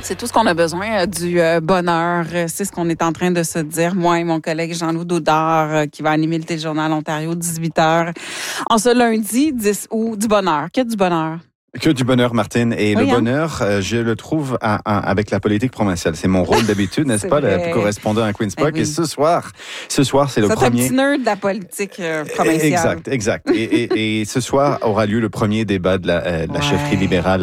C'est tout ce qu'on a besoin, du bonheur. C'est ce qu'on est en train de se dire. Moi et mon collègue Jean-Loup Daudard, qui va animer le Téléjournal Ontario, 18h. En ce lundi 10 août, du bonheur. Que du bonheur. Que du bonheur, Martine. Et le bonheur, je le trouve avec la politique provinciale. C'est mon rôle d'habitude, n'est-ce pas, de correspondant à Queen's Park. Oui. Et ce soir, c'est le premier... C'est un petit nerd de la politique provinciale. Exact. Et ce soir aura lieu le premier débat de la chefferie libérale,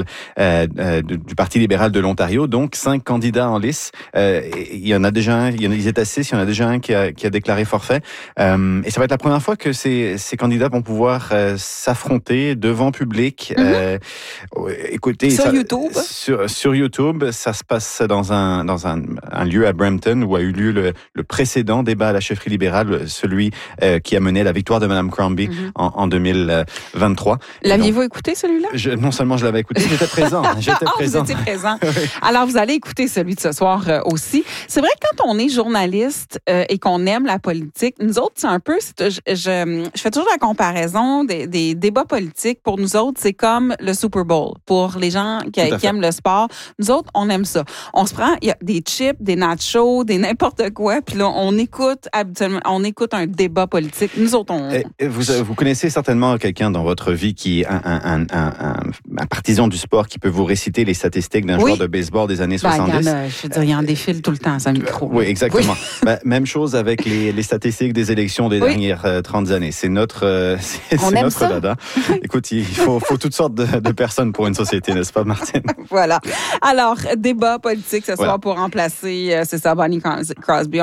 du Parti libéral de l'Ontario. Donc, 5 candidats en lice. Il y en a déjà un, ils étaient 6, il y en a déjà un qui a déclaré forfait. Et ça va être la première fois que ces candidats vont pouvoir s'affronter devant public. Écoutez, sur YouTube. Sur YouTube, ça se passe dans un lieu à Brampton où a eu lieu le précédent débat à la chefferie libérale, celui qui a mené à la victoire de Mme Crombie en 2023. L'aviez-vous écouté, celui-là? Non seulement je l'avais écouté, j'étais présent. Vous étiez présent. Alors, vous allez écouter celui de ce soir aussi. C'est vrai que quand on est journaliste et qu'on aime la politique, nous autres, c'est un peu... Je fais toujours la comparaison des débats politiques. Pour nous autres, c'est comme le Super Bowl. Pour les gens qui aiment le sport, nous autres, on aime ça. On se prend, il y a des chips, des nachos, des n'importe quoi, puis là, on écoute un débat politique. Nous autres, Vous connaissez certainement quelqu'un dans votre vie qui est un partisan du sport qui peut vous réciter les statistiques d'un joueur de baseball des années 70. Il y en défile tout le temps, ça micro. Oui, exactement. Oui. Même chose avec les statistiques des élections des dernières 30 années. C'est notre dada. Écoute, il faut toutes sortes de personnes pour une société, n'est-ce pas, Martine? Voilà. Alors, débat politique ce soir pour remplacer, c'est ça, Bonnie Crosby.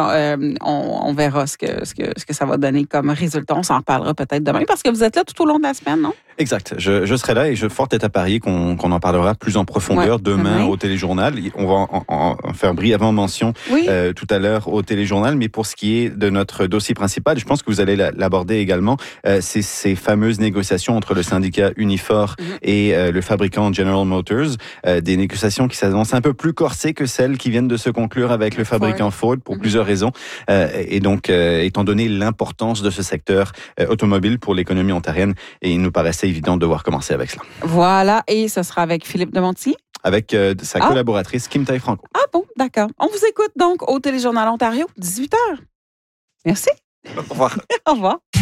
On verra ce que ça va donner comme résultat. On s'en reparlera peut-être demain parce que vous êtes là tout au long de la semaine, non? Exact. Je serai là et je forte est à parier qu'on en parlera plus en profondeur demain au Téléjournal. On va en faire brièvement mention tout à l'heure au Téléjournal, mais pour ce qui est de notre dossier principal, je pense que vous allez l'aborder également, c'est ces fameuses négociations entre le syndicat Unifor et le fabricant General Motors, des négociations qui s'annoncent un peu plus corsées que celles qui viennent de se conclure avec le fabricant Ford pour plusieurs raisons. Et donc, étant donné l'importance de ce secteur automobile pour l'économie ontarienne, et il nous paraissait évident de devoir commencer avec cela. Voilà, et ce sera avec Philippe Demontier? Avec sa collaboratrice Kim Tai-Franco. Ah bon, d'accord. On vous écoute donc au Téléjournal Ontario, 18h. Merci. Au revoir. Au revoir.